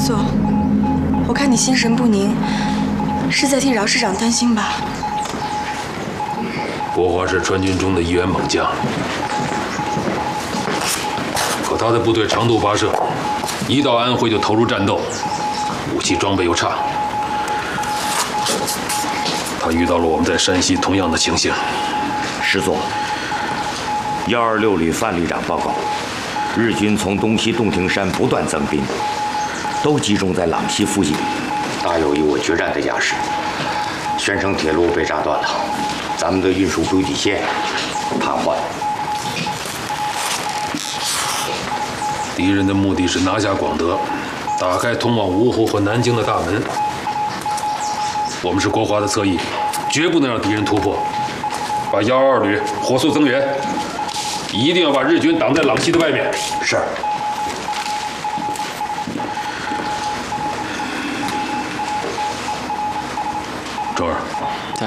座，我看你心神不宁，是在替饶师长担心吧？ 国华是川军中的一员猛将，可他的部队长途跋涉，一到安徽就投入战斗，武器装备又差。他遇到了我们在山西同样的情形。 师座，126旅范旅长报告，日军从东西洞庭山不断增兵，都集中在朗西附近，大有以我决战的架势。宣城铁路被炸断了，咱们的运输补给线瘫痪。 敌人的目的是拿下广德，打开通往芜湖和南京的大门。我们是国华的侧翼，绝不能让敌人突破。把122旅火速增援，一定要把日军挡在朗西的外面。 是。 周儿， 在。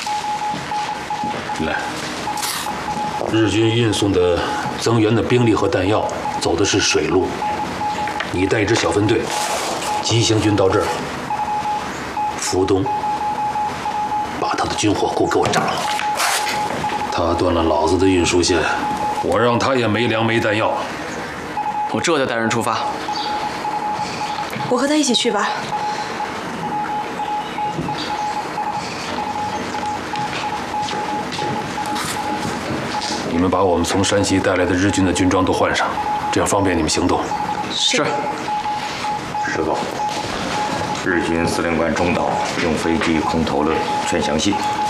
来，日军运送的增援的兵力和弹药走的是水路，你带一支小分队，急行军到这儿，福东，把他的军火库给我炸了。他断了老子的运输线，我让他也没粮没弹药。 我这就带人出发。 我和他一起去吧。 你们把我们从山西带来的日军的军装都换上，这样方便你们行动。 是。 师座，日军司令官中岛用飞机空投了劝降信。